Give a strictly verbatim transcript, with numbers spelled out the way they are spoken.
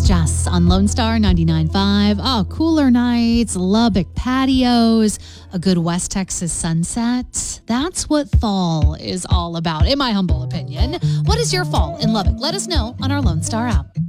Jess on Lone Star ninety-nine point five. Oh, cooler nights, Lubbock patios, a good West Texas sunset. That's what fall is all about, in my humble opinion. What is your fall in Lubbock? Let us know on our Lone Star app.